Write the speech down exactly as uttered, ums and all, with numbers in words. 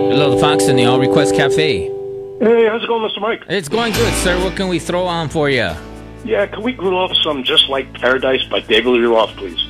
Hello, the Fox in the All Request Cafe. Hey, how's it going, Mister Mike? It's going good, sir. What can we throw on for you? Yeah, can we grill off some Just Like Paradise by David Lee Roth, please?